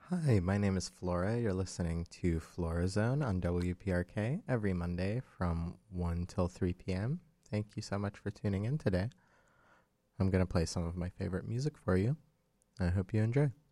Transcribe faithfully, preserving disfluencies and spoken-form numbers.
Hi, my name is Flora. You're listening to Flora Zone on W P R K every Monday from one till three p.m. Thank you so much for tuning in today. I'm going to play some of my favorite music for you. I hope you enjoy.